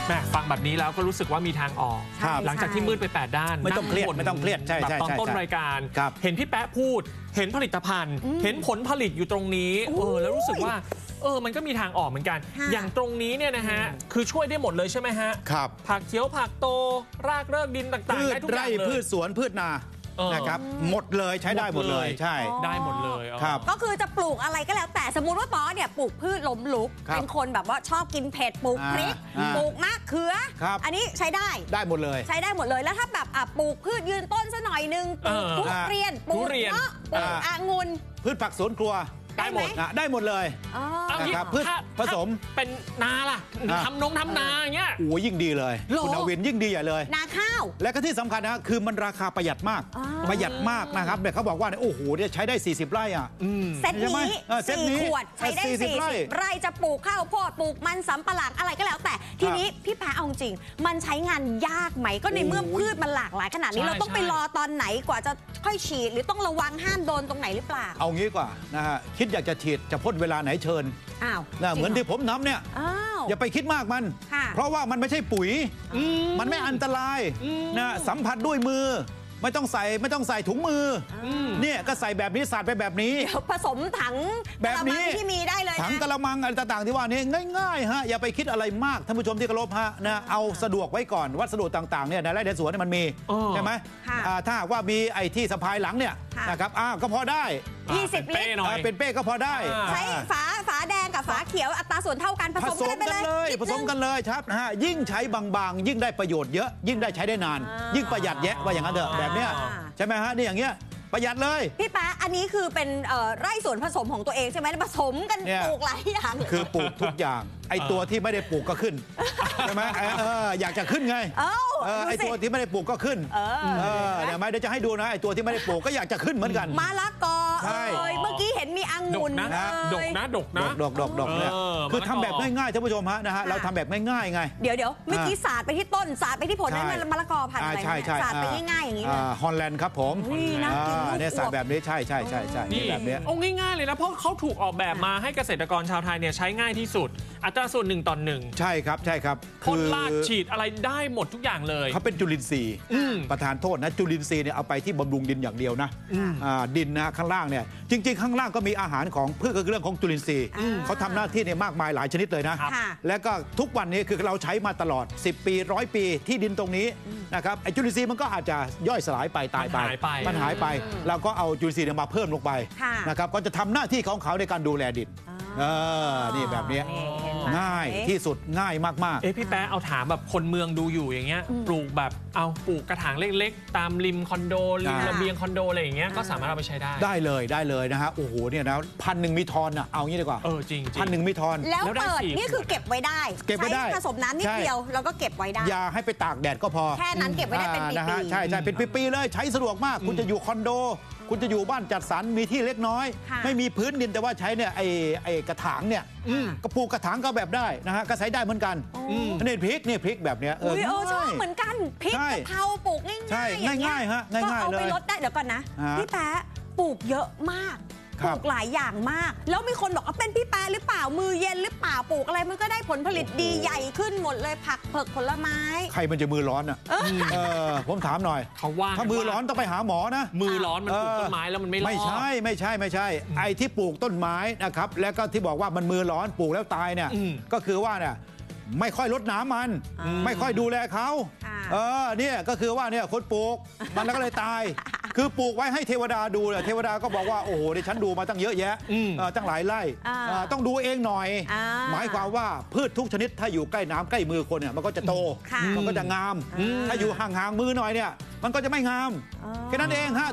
แม่ฟังแบบนี้แล้วก็รู้สึกว่ามีทางออกหลังจากที่มืดไป8ด้านไม่ต้องเครียดไม่ต้องเครียดใช่ตอนต้นรายการเห็นพี่แป๊ะพูดเห็นผลิตภัณฑ์เห็นผลผลิตอยู่ตรงนี้แล้วรู้สึกว่ามันก็มีทางออกเหมือนกันอย่างตรงนี้เนี่ยนะฮะคือช่วยได้หมดเลยใช่ไหมฮะครับผักเขียวผักโตรากเริกดินต่างๆได้ทุกอย่างเลยพืชสวนพืชนานะครับหมดเลยใช้ได้หมดเลยใช่ได้หมดเลยครับก็คือจะปลูกอะไรก็แล้วแต่สมมุติว่าป๊อเนี่ยปลูกพืชล้มลุกเป็นคนแบบว่าชอบกินเผ็ดปลูกพริกปลูกมะเขืออันนี้ใช้ได้หมดเลยใช้ได้หมดเลยแล้วถ้าแบบปลูกพืชยืนต้นซะหน่อยนึงปลูกทุเรียนปลูกเงาะปลูกองุ่นพืชผักสวนครัวได้หมดได้หมดเลยนะครับพืชผสมเป็นนาล่ะทำนาอย่างเงี้ยโอ้ยิ่งดีเลยคุณนาวินยิ่งดีใหญ่เลยนาข้าวและก็ที่สำคัญนะคือมันราคาประหยัดมากนะครับเนี่ยเขาบอกว่าโอ้โหเนี่ยใช้ได้40ไร่อ่ะเซตนี้4 ขวดใช้ได้40ไร่จะปลูกข้าวโพดปลูกมันสำปะหลังอะไรก็แล้วแต่ทีนี้พี่แป๊ะเอาจริงมันใช้งานยากไหมก็ในเมื่อพืชมันหลากหลายขนาดนี้เราต้องไปรอตอนไหนกว่าจะค่อยฉีดหรือต้องระวังห้ามโดนตรงไหนหรือเปล่าเอางี้กว่านะฮะคิดอยากจะฉีดจะพ่นเวลาไหนเชิญเหมือนที่ผมทำเนี่ยอย่าไปคิดมากมันเพราะว่ามันไม่ใช่ปุ๋ยมันไม่อันตรายนะสัมผัสด้วยมือไม่ต้องใส่ถุงมือเนี่ยก็ใส่แบบนี้สาดไปแบบนี้ผสมถังแบบนี้ที่มีได้เลยถังกระมังอะไรต่างๆที่ว่านี้ง่ายๆฮะอย่าไปคิดอะไรมากท่านผู้ชมที่เคารพฮะนะเอาสะดวกไว้ก่อนวัสดุต่างๆเนี่ยในไร่ในสวนมันมีใช่ไหมถ้าว่ามีไอ้ที่สะพายหลังเนี่ยนะครับก็พอได้ 20 ลิตรเป็นเป้ก็พอได้ใช้ฝาแดงกับฝาเขียวอัตราส่วนเท่ากันผสมกันเลยครับนะฮะยิ่งใช้บางๆยิ่งได้ประโยชน์เยอะยิ่งได้ใช้ได้นานยิ่งประหยัดแยะว่าอย่างนั้นเถอะแบบเนี้ยใช่ไหมฮะนี่อย่างเงี้ยประหยัดเลยพี่แป๊ะอันนี้คือเป็นไร่สวนผสมของตัวเองใช่ไหมผสมกันปลูกหลายอย่างคือปลูกทุกอย่างไอตัวที่ไม่ได้ปลูกก็ขึ้นใช่ไหมอยากจะขึ้นไงไอตัวที่ไม่ได้ปลูกก็ขึ้นเดี๋ยวจะให้ดูนะไอตัวที่ไม่ได้ปลูกก็อยากจะขึ้นเหมือนกันมะละกอเมื่อกี้เห็นมีองุ่นนะดกเนี่ยคือทำแบบง่ายๆท่านผู้ชมฮะนะฮะเราทำแบบง่ายๆไงเดี๋ยวเมื่อกี้สาดไปที่ต้นสาดไปที่ผลนั่นมะละกอพันธุ์อะไรสาดไปง่ายๆอย่างนี้ฮอลแลนด์ครับผมเนี่ยสาดแบบนี้ใช่นี่แบบนี้ง่ายๆเลยนะเพราะเขาถูกออกแบบมาให้เกษตรกรชาวไทยเนี่ยใช้ง่ายที่สุดอัตราส่วน1:1ใช่ครับพ่นลากฉีดอะไรได้หมดทุกอย่างเลยเขาเป็นจุลินทรีย์ประธานโทษนะจุลินทรีย์เนี่ยเอาไปที่บำรุงดินอย่างเดียวนะดินนะข้างล่างเนี่ยจริงๆข้างล่างก็มีอาหารของพืชก็คือเรื่องของจุลินทรีย์เขาทำหน้าที่เนี่ยมากมายหลายชนิดเลยนะและก็ทุกวันนี้คือเราใช้มาตลอด10 ปี100 ปีที่ดินตรงนี้นะครับไอจุลินทรีย์มันก็อาจจะย่อยสลายไปตายไปมันหายไปเราก็เอาจุลินทรีย์มาเพิ่มลงไปนะครับก็จะทำหน้าที่ของเขาในการดูแลดินนี่แบบนี้ง่ายที่สุดง่ายมากๆพี่แป๊ะเอาถามแบบคนเมืองดูอยู่อย่างเงี้ยปลูกแบบเอาปลูกกระถางเล็กๆตามริมคอนโดริมระเบียงคอนโดอะไรอย่างเงี้ยก็สามารถเอาไปใช้ได้เลยนะฮะโอ้โหเนี่ยนะ1,000มีทอนอ่ะเอางี้ดีกว่าจริง 1,000มีทอนแล้วเปิดนี่คือเก็บไว้ได้ใช้ผสมน้ำนิดเดียวแล้วก็เก็บไว้ได้อย่าให้ไปตากแดดก็พอแค่นั้นเก็บไว้ได้เป็นปีๆใช่เป็นปีๆเลยใช้สะดวกมากคุณจะอยู่คอนโดคุณจะอยู่บ้านจัดสรรมีที่เล็กน้อยไม่มีพื้นดินแต่ว่าใช้เนี่ยไอ้กระถางเนี่ยก็ปลูกกระถางก็แบบได้นะฮะก็ใช้ได้เหมือนกันนี่พริกแบบเนี้ยชอบเหมือนกันพริกกะเพราปลูกง่ายๆฮะง่ายๆเลยเอาไปลดได้เดี๋ยวก่อนนะพี่แป๊ะปลูกเยอะมากปลูกหลายอย่างมากแล้วมีคนบอกว่าเป็นพี่แป๊ะหรือเปล่ามือเย็นหรือเปล่าปลูกอะไรมันก็ได้ผลผลิตดีใหญ่ขึ้นหมดเลยผักเผือกผลไม้ใครมันจะมือร้อนอ่ะผมถามหน่อยเขาว่าถ้ามือร้อนต้องไปหาหมอนะมือร้อนมันปลูกต้นไม้แล้วมันไม่รอดไม่ใช่ไอ้ที่ปลูกต้นไม้นะครับแล้วก็ที่บอกว่ามันมือร้อนปลูกแล้วตายเนี่ยก็คือว่าเนี่ยไม่ค่อยรดน้ำมันไม่ค่อยดูแลเขาเนี่ยก็คือว่าเนี่ยคนปลูกมันแล้วก็เลยตายคือปลูกไว้ให้เทวดาดูเลยเทวดาก็บอกว่าโอ้โหดิฉันดูมาตั้งเยอะแยะตั้งหลายไร่ต้องดูเองหน่อยหมายความว่าพืชทุกชนิดถ้าอยู่ใกล้น้ำใกล้มือคนเนี่ยมันก็จะโตมันก็จะงามถ้าอยู่ห่างๆมือหน่อยเนี่ยมันก็จะไม่งามแค่นั้นเองฮะ